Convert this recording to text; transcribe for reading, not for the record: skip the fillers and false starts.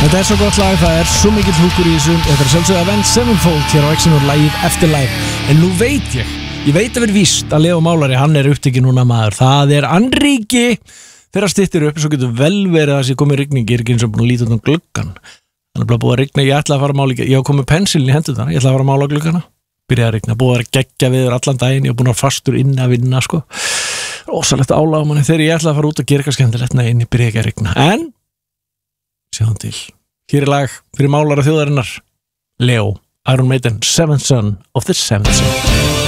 Þetta svo gott lag, það svo mikill húkur í þessu. Þetta sjálfsögðu Avenged Sevenfold hér á Exxon og lagið eftir lag. En nú veit ég veit að vera víst að Leo Málari, hann upptekinn núna maður. Það annríki þegar styttir upp, svo getur vel verið að þessi komið rigning, ég ekki eins og búin að líta út gluggan. Þannig bara búið að rigna, ég ætla að fara að mála, ég á komið pensilin í hendur þannig, ég ætla að fara að mála gluggana. Byrjaði að rigna, búið að geggja viður allan daginn, ég búin að fastur inn að vinna, sko. Rósalegt álag á manni þegar ég ætla að fara út og gera eitthvað skemmtilegt, nei, ég byrja ekki að rigna. En, sjáum til. Hér lag fyrir málara þjóðarinnar, Leo, Iron Maiden, Seventh Son of the Seventh Son.